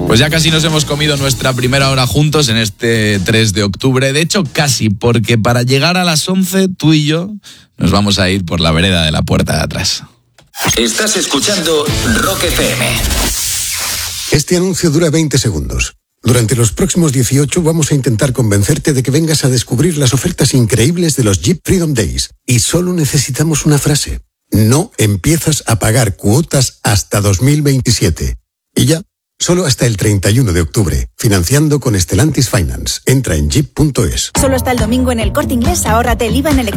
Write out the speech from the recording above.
Pues ya casi nos hemos comido nuestra primera hora juntos en este 3 de octubre. De hecho, casi, porque para llegar a las 11, tú y yo nos vamos a ir por la vereda de la puerta de atrás. Estás escuchando Rock FM. Este anuncio dura 20 segundos. Durante los próximos 18 vamos a intentar convencerte de que vengas a descubrir las ofertas increíbles de los Jeep Freedom Days. Y solo necesitamos una frase. No empiezas a pagar cuotas hasta 2027. Y ya, solo hasta el 31 de octubre. Financiando con Stellantis Finance. Entra en jeep.es. Solo hasta el domingo en El Corte Inglés, ahórrate el IVA en electrónico.